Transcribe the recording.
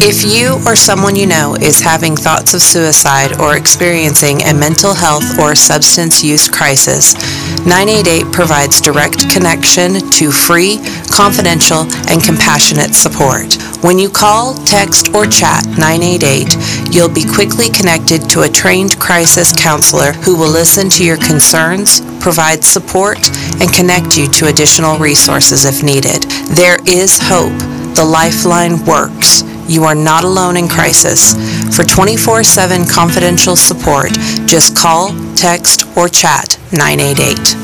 If you or someone you know is having thoughts of suicide or experiencing a mental health or substance use crisis, 988 provides direct connection to free, confidential, and compassionate support. When you call, text, or chat 988, you'll be quickly connected to a trained crisis counselor who will listen to your concerns, provide support, and connect you to additional resources if needed. There is hope. The Lifeline works. You are not alone in crisis. For 24/7 confidential support, just call, text, or chat 988.